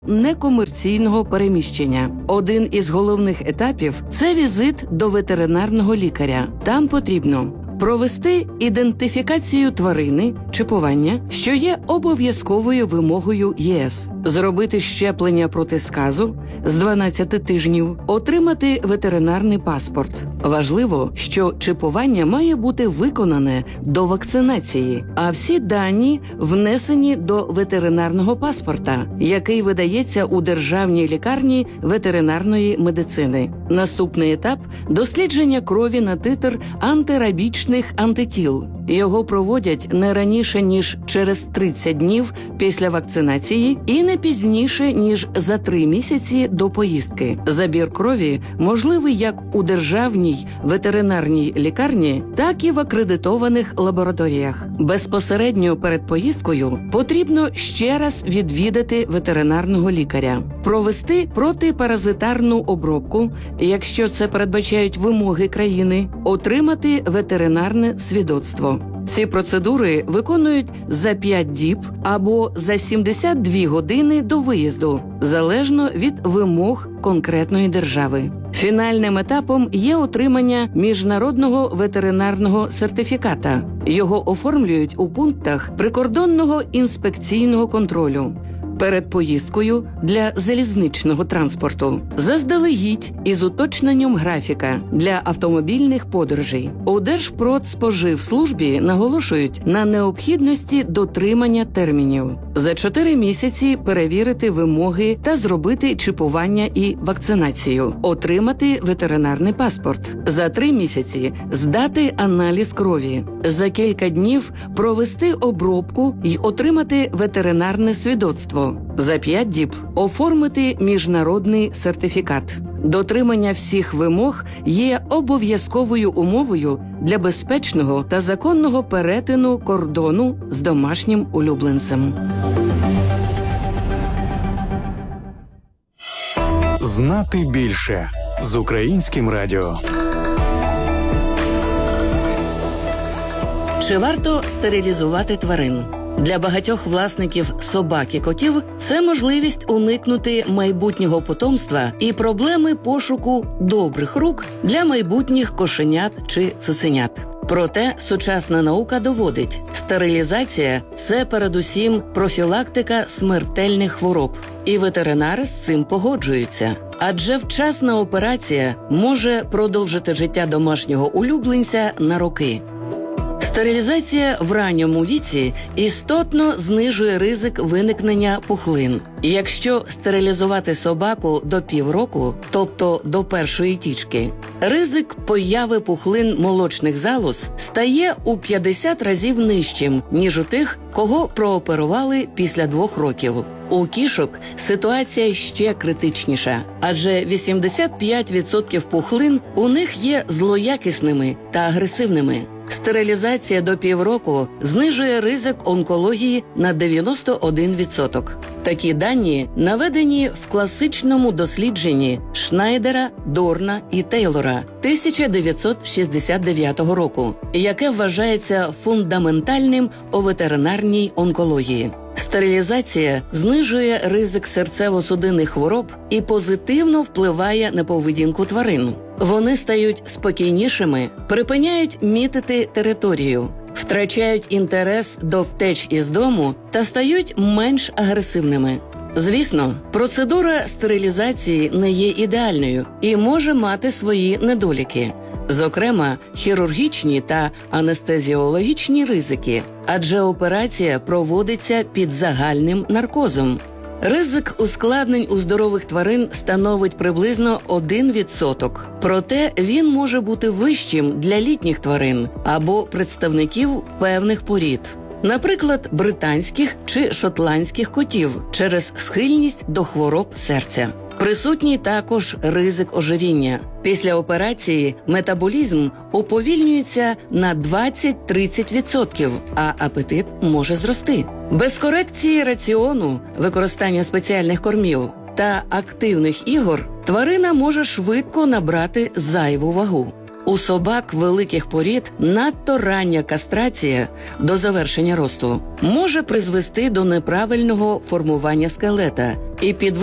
некомерційного переміщення. Один із головних етапів – це візит до ветеринарного лікаря. Там потрібно провести ідентифікацію тварини, чіпування, що є обов'язковою вимогою ЄС, зробити щеплення проти сказу з 12 тижнів, отримати ветеринарний паспорт. Важливо, що чіпування має бути виконане до вакцинації, а всі дані внесені до ветеринарного паспорта, який видається у державній лікарні ветеринарної медицини. Наступний етап – дослідження крові на титр антирабічних антитіл. Його проводять не раніше, ніж через 30 днів після вакцинації і не пізніше, ніж за 3 місяці до поїздки. Забір крові можливий як у державній ветеринарній лікарні, так і в акредитованих лабораторіях. Безпосередньо перед поїздкою потрібно ще раз відвідати ветеринарного лікаря, провести протипаразитарну обробку, якщо це передбачають вимоги країни, отримати ветеринарне свідоцтво. Ці процедури виконують за 5 діб або за 72 години до виїзду, залежно від вимог конкретної держави. Фінальним етапом є отримання міжнародного ветеринарного сертифіката. Його оформлюють у пунктах прикордонного інспекційного контролю перед поїздкою для залізничного транспорту, заздалегідь із уточненням графіка для автомобільних подорожей. У Держпродспоживслужбі наголошують на необхідності дотримання термінів. За 4 місяці перевірити вимоги та зробити чіпування і вакцинацію, отримати ветеринарний паспорт. За 3 місяці здати аналіз крові. За кілька днів провести обробку і отримати ветеринарне свідоцтво. За 5 діб оформити міжнародний сертифікат. Дотримання всіх вимог є обов'язковою умовою для безпечного та законного перетину кордону з домашнім улюбленцем. Знати більше з Українським радіо. Чи варто стерилізувати тварин? Для багатьох власників собак і котів це можливість уникнути майбутнього потомства і проблеми пошуку добрих рук для майбутніх кошенят чи цуценят. Проте сучасна наука доводить, стерилізація – це передусім профілактика смертельних хвороб. І ветеринари з цим погоджуються. Адже вчасна операція може продовжити життя домашнього улюбленця на роки. Стерилізація в ранньому віці істотно знижує ризик виникнення пухлин. Якщо стерилізувати собаку до півроку, тобто до першої тічки, ризик появи пухлин молочних залоз стає у 50 разів нижчим, ніж у тих, кого прооперували після 2 років. У кішок ситуація ще критичніша, адже 85% пухлин у них є злоякісними та агресивними. Стерилізація до півроку знижує ризик онкології на 91%. Такі дані наведені в класичному дослідженні Шнайдера, Дорна і Тейлора 1969 року, яке вважається фундаментальним у ветеринарній онкології. Стерилізація знижує ризик серцево-судинних хвороб і позитивно впливає на поведінку тварин. Вони стають спокійнішими, припиняють мітити територію, втрачають інтерес до втеч із дому та стають менш агресивними. Звісно, процедура стерилізації не є ідеальною і може мати свої недоліки. Зокрема, хірургічні та анестезіологічні ризики, адже операція проводиться під загальним наркозом. Ризик ускладнень у здорових тварин становить приблизно 1%, проте він може бути вищим для літніх тварин або представників певних порід. Наприклад, британських чи шотландських котів через схильність до хвороб серця. Присутній також ризик ожиріння. Після операції метаболізм уповільнюється на 20-30%, а апетит може зрости. Без корекції раціону, використання спеціальних кормів та активних ігор тварина може швидко набрати зайву вагу. У собак великих порід надто рання кастрація до завершення росту може призвести до неправильного формування скелета і під